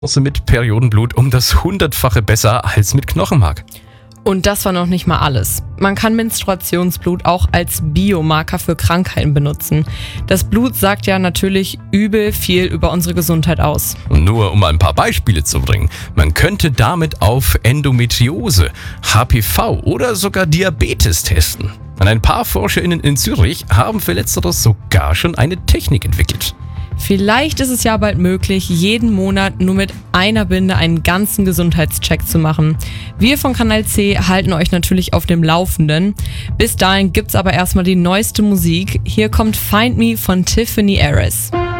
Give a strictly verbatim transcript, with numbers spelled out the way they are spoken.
mit Periodenblut um das hundertfache besser als mit Knochenmark. Und das war noch nicht mal alles. Man kann Menstruationsblut auch als Biomarker für Krankheiten benutzen. Das Blut sagt ja natürlich übel viel über unsere Gesundheit aus. Und nur um ein paar Beispiele zu bringen, man könnte damit auf Endometriose, H P V oder sogar Diabetes testen. Und ein paar ForscherInnen in Zürich haben für Letzteres sogar schon eine Technik entwickelt. Vielleicht ist es ja bald möglich, jeden Monat nur mit einer Binde einen ganzen Gesundheitscheck zu machen. Wir von Kanal C halten euch natürlich auf dem Laufenden. Bis dahin gibt's aber erstmal die neueste Musik. Hier kommt Find Me von Tiffany Harris.